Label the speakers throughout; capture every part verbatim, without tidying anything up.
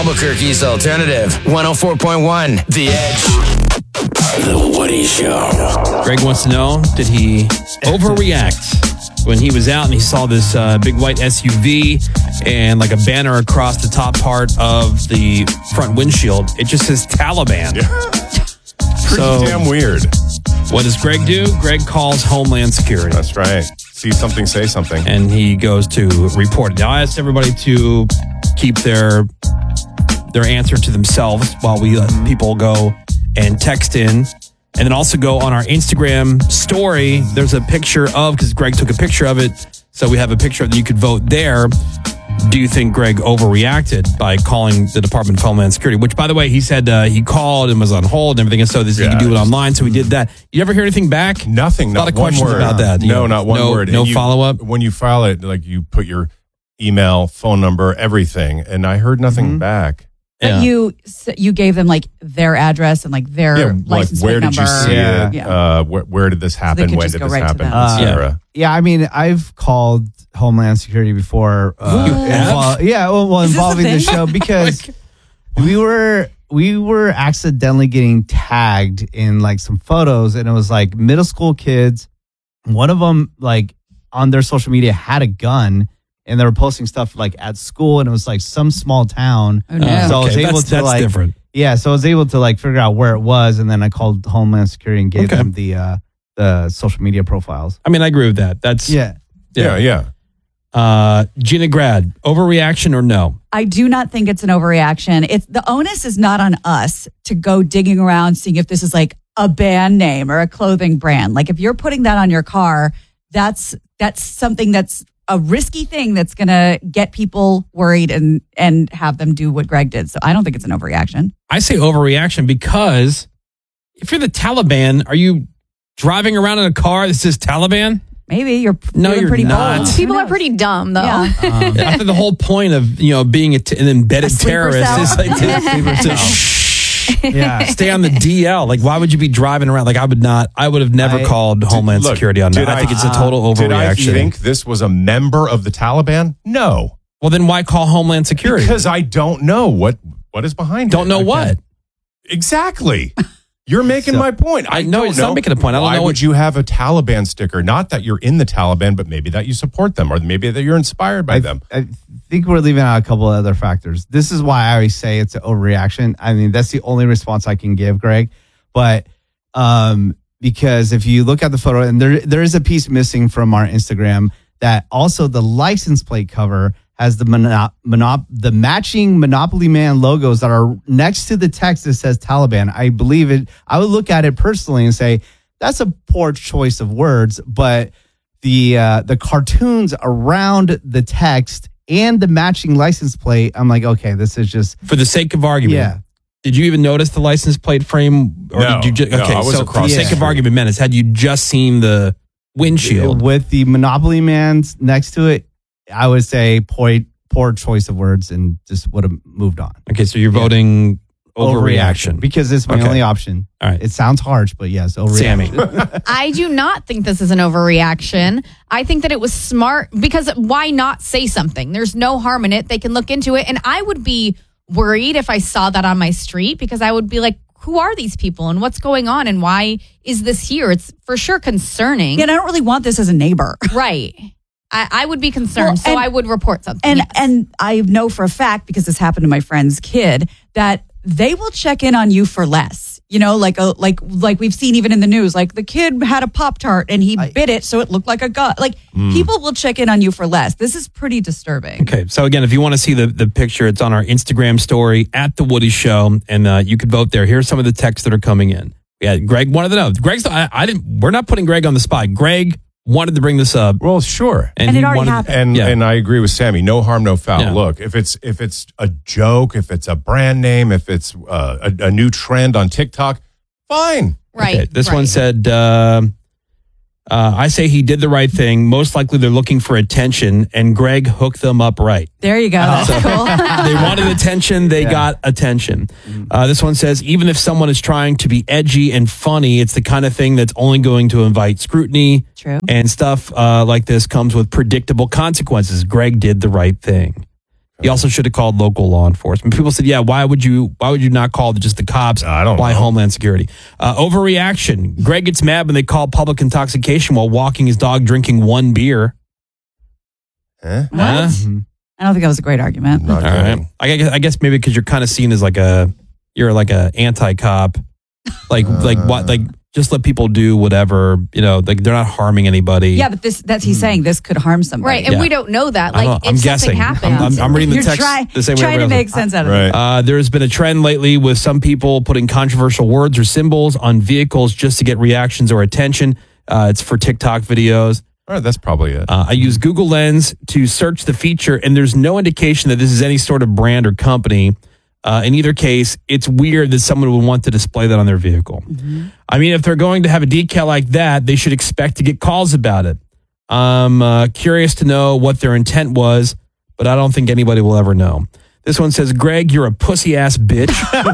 Speaker 1: Albuquerque's alternative. one oh four point one, The Edge. The Woody Show.
Speaker 2: Greg wants to know, did he overreact when he was out and he saw this uh, big white S U V and like a banner across the top part of the front windshield? It just says Taliban.
Speaker 3: Yeah. Pretty
Speaker 2: So-
Speaker 3: damn weird.
Speaker 2: What does Greg do? Greg calls Homeland Security.
Speaker 3: That's right. See something, say something.
Speaker 2: And he goes to report it. Now, I asked everybody to keep their their answer to themselves while we let people go and text in. And then also go on our Instagram story. There's a picture of, because Greg took a picture of it, so we have a picture that you could vote there. Do you think Greg overreacted by calling the Department of Homeland Security? Which, by the way, he said uh, he called and was on hold and everything, and so this,
Speaker 3: Yeah,
Speaker 2: he could do it
Speaker 3: just-
Speaker 2: online, so he did that. You ever hear anything back?
Speaker 3: Nothing.
Speaker 2: A
Speaker 3: Not
Speaker 2: lot of
Speaker 3: one
Speaker 2: questions
Speaker 3: word.
Speaker 2: about that. You
Speaker 3: No,
Speaker 2: know,
Speaker 3: not one
Speaker 2: no,
Speaker 3: word.
Speaker 2: No
Speaker 3: And you-
Speaker 2: follow-up?
Speaker 3: When you file it, like you put your email, phone number, everything, and I heard nothing
Speaker 2: Mm-hmm.
Speaker 3: back.
Speaker 4: But
Speaker 2: Yeah.
Speaker 4: you you gave them like their address and like their
Speaker 3: Yeah, like
Speaker 4: license
Speaker 3: where
Speaker 4: plate
Speaker 3: did
Speaker 4: number.
Speaker 3: you see
Speaker 5: Yeah.
Speaker 3: it?
Speaker 4: Yeah.
Speaker 3: Uh, where, where did this happen?
Speaker 4: could
Speaker 3: When
Speaker 4: just
Speaker 3: did
Speaker 4: go
Speaker 3: this
Speaker 4: right to
Speaker 3: happen?
Speaker 4: them.
Speaker 3: et cetera.
Speaker 5: Yeah, I mean, I've called Homeland Security before. Uh,
Speaker 2: You have?
Speaker 5: invol- yeah, well, well
Speaker 4: Is this a
Speaker 5: involving the
Speaker 4: thing?
Speaker 5: show because we were we were accidentally getting tagged in like some photos, and it was like middle school kids. One of them, like on their social media, had a gun, and they were posting stuff like at school, and it was like some small town.
Speaker 4: Oh, no.
Speaker 5: So I was
Speaker 2: Okay,
Speaker 5: able
Speaker 2: that's,
Speaker 5: to
Speaker 2: that's
Speaker 5: like
Speaker 2: different.
Speaker 5: Yeah, so I was able to like figure out where it was, and then I called Homeland Security and gave
Speaker 2: Okay.
Speaker 5: them the uh, the social media profiles.
Speaker 2: I mean, I agree with that. That's
Speaker 5: Yeah.
Speaker 3: Yeah, yeah.
Speaker 2: Uh, Gina Grad, overreaction or no?
Speaker 4: I do not think it's an overreaction. It's the onus is not on us to go digging around seeing if this is like a band name or a clothing brand. Like if you're putting that on your car, that's that's something that's a risky thing that's going to get people worried and and have them do what Greg did. So I don't think it's an overreaction.
Speaker 2: I say overreaction because if you're the Taliban, are you driving around in a car that says Taliban?
Speaker 4: Maybe you're
Speaker 2: No,
Speaker 4: doing
Speaker 2: you're
Speaker 4: pretty
Speaker 2: not.
Speaker 4: bold.
Speaker 6: People
Speaker 4: Who
Speaker 6: are
Speaker 4: knows?
Speaker 6: pretty dumb, though.
Speaker 4: Yeah.
Speaker 2: I think the whole point of you know being a t- an embedded
Speaker 4: A sleeper
Speaker 2: terrorist
Speaker 4: cell.
Speaker 2: is like to,
Speaker 5: Sleeper
Speaker 2: to
Speaker 5: cell.
Speaker 2: shh,
Speaker 5: Yeah.
Speaker 2: stay on the D L. Like, why would you be driving around? Like, I would not. I would have never
Speaker 5: I-
Speaker 2: called Homeland
Speaker 3: Look,
Speaker 2: Security on that.
Speaker 3: did
Speaker 2: I think
Speaker 3: I-
Speaker 2: it's a total
Speaker 3: Did I
Speaker 2: overreaction.
Speaker 3: think this was a member of the Taliban? No.
Speaker 2: Well, then why call Homeland Security?
Speaker 3: Because I don't know what, what is behind it.
Speaker 2: don't know
Speaker 3: I
Speaker 2: what.
Speaker 3: can't- Exactly. You're making
Speaker 2: So-
Speaker 3: my point. I
Speaker 2: I know,
Speaker 3: don't
Speaker 2: it's
Speaker 3: know.
Speaker 2: not making a point. I don't
Speaker 3: Why
Speaker 2: know
Speaker 3: would
Speaker 2: what-
Speaker 3: you have a Taliban sticker? Not that you're in the Taliban, but maybe that you support them, or maybe that you're inspired by
Speaker 5: I,
Speaker 3: them.
Speaker 5: I think we're leaving out a couple of other factors. This is why I always say it's an overreaction. I mean, that's the only response I can give, Greg. But um, because if you look at the photo, and there there is a piece missing from our Instagram, that also the license plate cover has the monop, monop, the matching Monopoly Man logos that are next to the text that says Taliban. I believe it. I would look at it personally and say that's a poor choice of words, but the uh, the cartoons around the text and the matching license plate, I'm like, okay, this is just
Speaker 2: For the sake of argument,
Speaker 5: yeah.
Speaker 2: did you even notice the license plate frame? Or
Speaker 3: No,
Speaker 2: did you just,
Speaker 3: no,
Speaker 2: okay,
Speaker 3: I was
Speaker 2: so for
Speaker 3: across
Speaker 2: the
Speaker 5: the
Speaker 2: sake of
Speaker 3: street.
Speaker 2: argument, Menace, had you just seen the windshield?
Speaker 5: with the Monopoly Man next to it. I would say poor poor choice of words and just would have moved on.
Speaker 2: Okay, so you're
Speaker 5: Yeah.
Speaker 2: voting overreaction.
Speaker 5: because it's my
Speaker 2: Okay.
Speaker 5: only option.
Speaker 2: All right.
Speaker 5: It sounds harsh, but yes, overreaction.
Speaker 2: Sammy.
Speaker 6: I do not think this is an overreaction. I think that it was smart because why not say something? There's no harm in it. They can look into it. And I would be worried if I saw that on my street because I would be like, who are these people and what's going on and why is this here? It's for sure concerning.
Speaker 4: Yeah, and I don't really want this as a neighbor.
Speaker 6: Right. I, I would be concerned,
Speaker 4: Well,
Speaker 6: so
Speaker 4: and-
Speaker 6: I would report something.
Speaker 4: And
Speaker 6: yes.
Speaker 4: and I know for a fact because this happened to my friend's kid that they will check in on you for less. You know, like a like like we've seen even in the news, like the kid had a Pop-Tart and he
Speaker 5: I-
Speaker 4: bit it so it looked like a gun. Like people will check in on you for less. This is pretty disturbing.
Speaker 2: Okay, so again, if you want to see the, the picture, it's on our Instagram story at The Woody Show, and uh, you could vote there. Here's some of the texts that are coming in. Yeah, Greg wanted to know. Greg's, I, I didn't. We're not putting Greg on the spot. Greg wanted to bring this up,
Speaker 3: Well, sure.
Speaker 4: And
Speaker 2: he
Speaker 4: it already
Speaker 2: wanted,
Speaker 4: happened.
Speaker 3: And
Speaker 2: Yeah.
Speaker 3: and I agree with Sammy. No harm, no foul.
Speaker 2: Yeah.
Speaker 3: Look, if it's if it's a joke, if it's a brand name, if it's uh, a, a new trend on TikTok, fine.
Speaker 6: right.
Speaker 2: Okay, this
Speaker 6: right.
Speaker 2: one said, uh, uh, I say he did the right thing. Most likely they're looking for attention, and Greg hooked them up right.
Speaker 4: There you go. That's cool.
Speaker 2: They wanted attention. They
Speaker 5: Yeah.
Speaker 2: got attention. Uh, this one says, even if someone is trying to be edgy and funny, it's the kind of thing that's only going to invite scrutiny.
Speaker 4: True.
Speaker 2: And stuff uh, like this comes with predictable consequences. Greg did the right thing. He also should have called local law enforcement. People said, "Yeah, why would you? Why would you not call just the cops?
Speaker 3: I don't
Speaker 2: why
Speaker 3: know.
Speaker 2: Homeland Security? Uh, overreaction. Greg gets mad when they call public intoxication while walking his dog drinking one beer.
Speaker 3: Eh?
Speaker 4: What?
Speaker 2: Huh?
Speaker 4: I don't think that was a great argument.
Speaker 3: Not
Speaker 2: All
Speaker 3: good.
Speaker 2: right. I guess, I guess maybe because you're kind of seen as like a you're like a anti-cop, like
Speaker 3: Uh.
Speaker 2: like what like just let people do whatever, you know, like they're not harming anybody.
Speaker 4: Yeah, but this that's he's saying this could harm somebody.
Speaker 6: Right. And
Speaker 2: Yeah.
Speaker 6: we don't know that.
Speaker 2: I don't
Speaker 6: Like,
Speaker 2: know.
Speaker 6: if
Speaker 2: I'm
Speaker 6: something
Speaker 2: guessing.
Speaker 6: happens.
Speaker 2: I'm, I'm reading the
Speaker 4: You're
Speaker 2: text
Speaker 4: try,
Speaker 2: the same way.
Speaker 4: trying to
Speaker 2: everybody
Speaker 4: make
Speaker 2: else.
Speaker 4: sense out of
Speaker 3: Right.
Speaker 4: it.
Speaker 2: Uh, there's been a trend lately with some people putting controversial words or symbols on vehicles just to get reactions or attention. Uh, it's for TikTok videos.
Speaker 3: All right, that's probably it.
Speaker 2: Uh, I use Google Lens to search the feature, and there's no indication that this is any sort of brand or company. Uh, in either case, it's weird that someone would want to display that on their vehicle. I mean, if they're going to have a decal like that, they should expect to get calls about it. I'm uh, curious to know what their intent was, but I don't think anybody will ever know. This one says, Greg, you're a pussy ass bitch.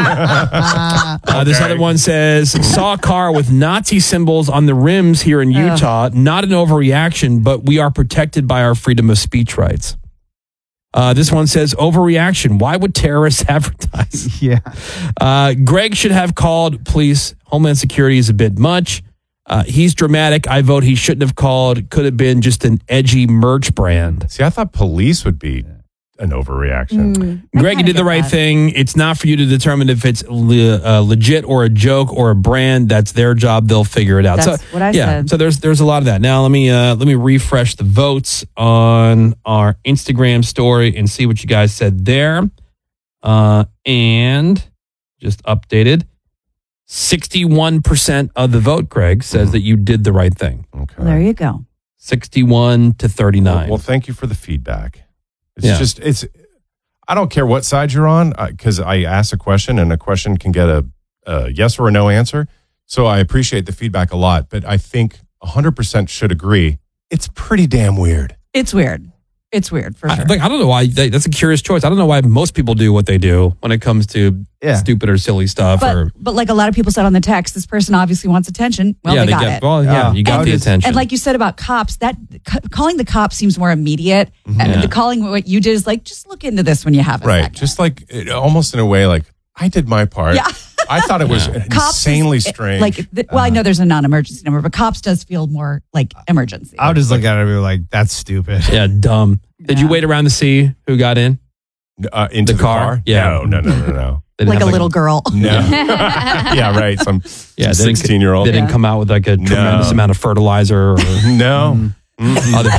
Speaker 2: uh, this
Speaker 3: Okay.
Speaker 2: other one says, saw a car with Nazi symbols on the rims here in Utah. Not an overreaction, but we are protected by our freedom of speech rights. Uh, this one says, overreaction. Why would terrorists advertise?
Speaker 5: Yeah.
Speaker 2: Uh, Greg should have called police. Homeland Security is a bit much. Uh, he's dramatic. I vote he shouldn't have called. Could have been just an edgy merch brand.
Speaker 3: See, I thought police would be an overreaction.
Speaker 4: I
Speaker 2: Greg, you
Speaker 4: kinda
Speaker 2: did the
Speaker 4: get
Speaker 2: right
Speaker 4: that.
Speaker 2: thing. It's not for you to determine if it's le- uh, legit or a joke or a brand. That's their job. They'll figure it out.
Speaker 4: That's
Speaker 2: so,
Speaker 4: what I
Speaker 2: yeah,
Speaker 4: said.
Speaker 2: So there's there's a lot of that. Now let me uh, let me refresh the votes on our Instagram story and see what you guys said there. Uh, and just updated. sixty-one percent of the vote, Greg, says that you did the right thing.
Speaker 3: Okay.
Speaker 4: Well, there you go.
Speaker 2: sixty-one to thirty-nine.
Speaker 3: Well, well, thank you for the feedback. It's
Speaker 2: Yeah.
Speaker 3: just, it's, I don't care what side you're on because I ask a question and a question can get a, a yes or a no answer. So I appreciate the feedback a lot, but I think one hundred percent should agree. It's pretty damn weird.
Speaker 4: It's weird. It's weird for
Speaker 2: I,
Speaker 4: sure.
Speaker 2: like, I don't know why. That, that's a curious choice. I don't know why most people do what they do when it comes to
Speaker 5: Yeah.
Speaker 2: stupid or silly stuff.
Speaker 4: but
Speaker 2: or
Speaker 4: but like a lot of people said on the text, this person obviously wants attention. Well,
Speaker 2: yeah,
Speaker 4: they got
Speaker 2: get,
Speaker 4: it.
Speaker 2: Well, yeah,
Speaker 5: Yeah.
Speaker 2: you got
Speaker 5: And-
Speaker 2: the attention.
Speaker 4: And like you said about cops, that c- calling the cops seems more immediate. And
Speaker 2: Yeah.
Speaker 4: the calling what you did is like, just look into this when you have a
Speaker 3: Right.
Speaker 4: second.
Speaker 3: Just like it, almost in a way, like I did my part.
Speaker 4: Yeah.
Speaker 3: I thought it was
Speaker 4: Cops is-
Speaker 3: insanely
Speaker 4: it-
Speaker 3: strange.
Speaker 4: Like, the, well, I know there's a non-emergency number, but cops does feel more like emergency.
Speaker 5: I would just look at it and be like, that's stupid.
Speaker 2: yeah, dumb. Did you
Speaker 4: Yeah.
Speaker 2: wait around to see who got in?
Speaker 3: uh, into
Speaker 2: the
Speaker 3: the,
Speaker 2: car?
Speaker 3: car?
Speaker 2: Yeah.
Speaker 3: No, no, no, no, no.
Speaker 2: They didn't
Speaker 4: like a
Speaker 2: have,
Speaker 4: little girl.
Speaker 3: No. yeah, right. Some
Speaker 2: Yeah,
Speaker 3: some
Speaker 2: they didn't-
Speaker 3: sixteen year old.
Speaker 2: They didn't
Speaker 4: Yeah.
Speaker 2: come out with like a tremendous
Speaker 3: No.
Speaker 2: amount of fertilizer or
Speaker 3: No.
Speaker 2: other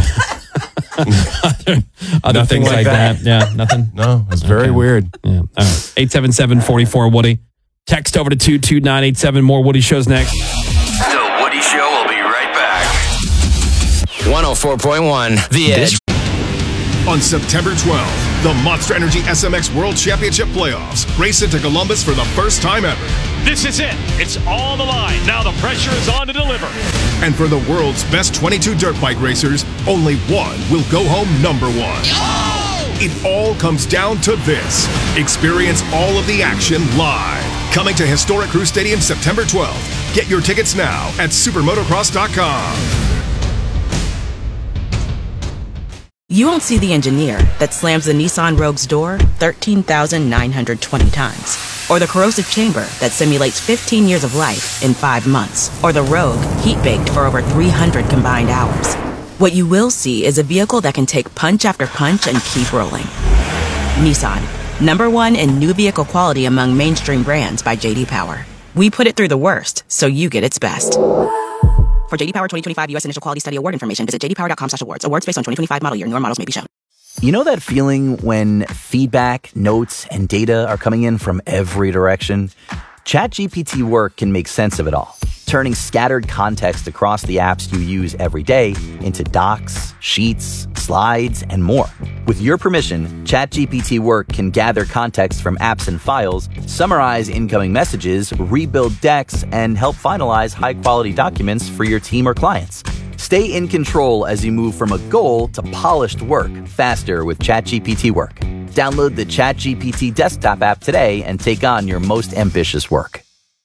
Speaker 2: other, other
Speaker 3: Nothing
Speaker 2: things like
Speaker 3: like
Speaker 2: that.
Speaker 3: that.
Speaker 2: Yeah, nothing.
Speaker 3: No, it's very
Speaker 2: Okay.
Speaker 3: weird.
Speaker 2: Yeah. All right. eight seven seven, four four, Woody. Text over to two two nine eight seven. More Woody shows next.
Speaker 1: The Woody Show will be right back. one oh four point one The Edge.
Speaker 7: On September twelfth, the Monster Energy S M X World Championship Playoffs race into Columbus for the first time ever.
Speaker 8: This is it. It's all on the line. Now the pressure is on to deliver.
Speaker 7: And for the world's best twenty-two dirt bike racers, only one will go home number one. It all comes down to this. Experience all of the action live. Coming to Historic Crew Stadium September twelfth. Get your tickets now at supermotocross dot com.
Speaker 9: You won't see the engineer that slams the Nissan Rogue's door thirteen thousand nine hundred twenty times. Or the corrosive chamber that simulates fifteen years of life in five months. Or the Rogue heat-baked for over three hundred combined hours. What you will see is a vehicle that can take punch after punch and keep rolling. Nissan, number one in new vehicle quality among mainstream brands by J D Power. We put it through the worst, so you get its best. For J D Power twenty twenty-five U S Initial Quality Study Award information, visit j d power dot com slash awards. Awards based on twenty twenty-five model year. Newer models may be shown.
Speaker 10: You know that feeling when feedback, notes, and data are coming in from every direction? ChatGPT Work can make sense of it all, turning scattered context across the apps you use every day into docs, sheets, slides, and more. With your permission, ChatGPT Work can gather context from apps and files, summarize incoming messages, rebuild decks, and help finalize high-quality documents for your team or clients. Stay in control as you move from a goal to polished work faster with ChatGPT Work. Download the ChatGPT desktop app today and take on your most ambitious work.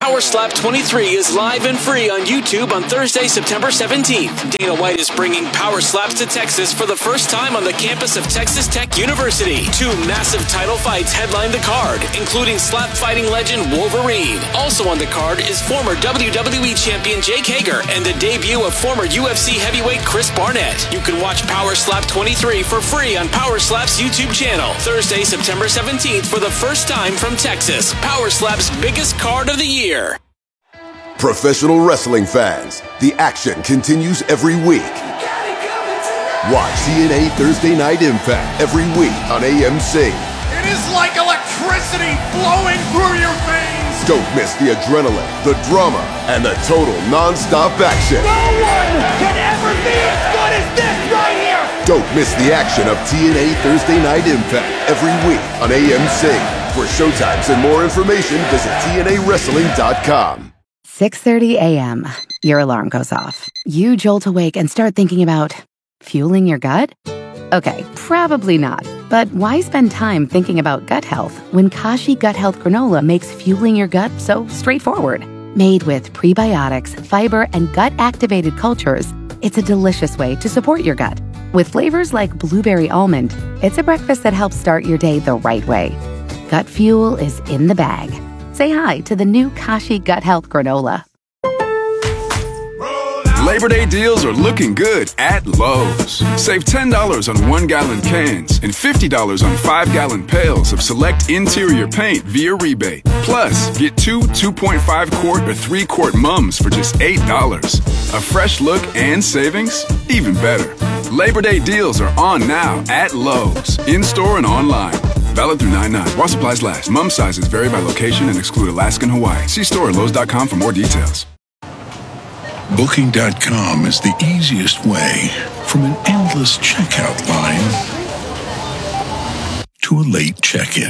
Speaker 11: Power Slap twenty-three is live and free on YouTube on Thursday, September seventeenth. Dana White is bringing Power Slaps to Texas for the first time on the campus of Texas Tech University. Two massive title fights headline the card, including slap fighting legend Wolverine. Also on the card is former W W E champion Jake Hager and the debut of former U F C heavyweight Chris Barnett. You can watch Power Slap twenty-three for free on Power Slap's YouTube channel. Thursday, September seventeenth for the first time from Texas. Power Slap's biggest card of the year.
Speaker 12: Professional wrestling fans, the action continues every week. Watch T N A Thursday Night Impact every week on A M C.
Speaker 13: It is like electricity flowing through your veins.
Speaker 12: Don't miss the adrenaline, the drama, and the total non-stop action.
Speaker 13: No one can ever be as good as this right here.
Speaker 12: Don't miss the action of T N A Thursday Night Impact every week on A M C. For showtimes and more information, visit T N A wrestling dot com.
Speaker 14: six thirty a.m. Your alarm goes off. You jolt awake and start thinking about fueling your gut? Okay, probably not. But why spend time thinking about gut health when Kashi Gut Health Granola makes fueling your gut so straightforward? Made with prebiotics, fiber, and gut-activated cultures, it's a delicious way to support your gut. With flavors like blueberry almond, it's a breakfast that helps start your day the right way. Gut fuel is in the bag. Say hi to the new Kashi Gut Health Granola.
Speaker 15: Labor Day deals are looking good at Lowe's. Save ten dollars on one-gallon cans and fifty dollars on five-gallon pails of select interior paint via rebate. Plus, get two two point five quart or three quart mums for just eight dollars. A fresh look and savings? Even better. Labor Day deals are on now at Lowe's, in-store and online. Valid through nine nine. While supplies last. Mum sizes vary by location and exclude Alaska and Hawaii. See store at Lowe's dot com for more details.
Speaker 16: Booking dot com is the easiest way from an endless checkout line to a late check-in.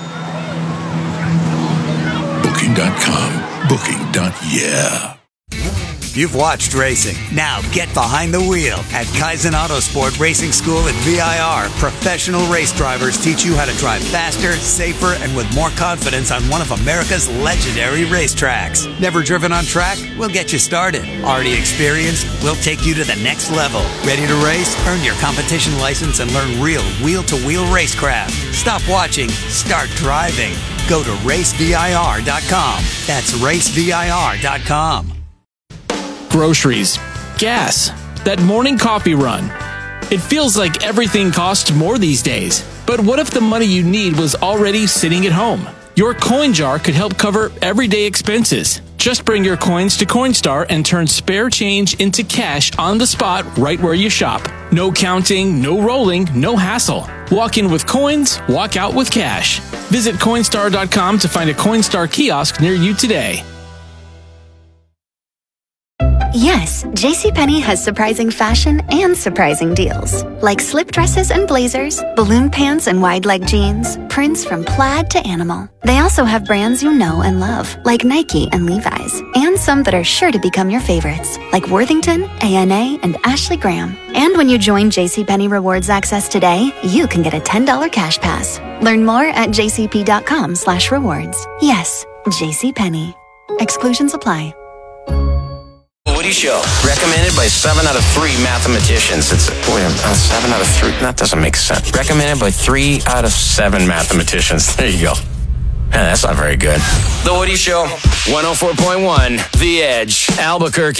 Speaker 16: Booking dot com. Booking. Yeah.
Speaker 17: You've watched racing. Now get behind the wheel. At Kaizen Autosport Racing School at V I R, professional race drivers teach you how to drive faster, safer, and with more confidence on one of America's legendary racetracks. Never driven on track? We'll get you started. Already experienced? We'll take you to the next level. Ready to race? Earn your competition license and learn real wheel-to-wheel racecraft. Stop watching. Start driving. Go to race V I R dot com. That's race V I R dot com.
Speaker 11: Groceries, gas, that morning coffee run. It feels like everything costs more these days. But what if the money you need was already sitting at home? Your coin jar could help cover everyday expenses. Just bring your coins to Coinstar and turn spare change into cash on the spot right where you shop. No counting, no rolling, no hassle. Walk in with coins, walk out with cash. Visit Coinstar dot com to find a Coinstar kiosk near you today.
Speaker 18: Yes, JCPenney has surprising fashion and surprising deals. Like slip dresses and blazers, balloon pants and wide leg jeans, prints from plaid to animal. They also have brands you know and love, like Nike and Levi's, and some that are sure to become your favorites, like Worthington, A N A, and Ashley Graham. And when you join JCPenney Rewards Access today, you can get a ten dollars cash pass. Learn more at jcp.com slash rewards. Yes, JCPenney. Exclusions apply.
Speaker 1: Woody Show, recommended by seven out of three mathematicians. It's wait, uh, seven out of three. That doesn't make sense. Recommended by three out of seven mathematicians. There you go. Man, that's not very good. The Woody Show, one oh four point one, The Edge, Albuquerque.